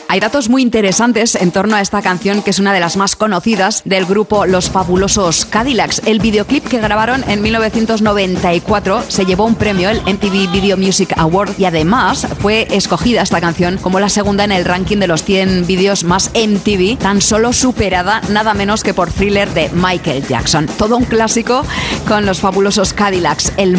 Hay datos muy interesantes en torno a esta canción, que es una de las más conocidas del grupo Los Fabulosos Cadillacs. El videoclip que grabaron en 1994 se llevó un premio, el MTV Video Music Award, y además fue escogida esta canción como la segunda en el ranking de los 100 vídeos más MTV, tan solo superada nada menos que por Thriller de Michael Jackson. Todo un clásico con Los Fabulosos Cadillacs. El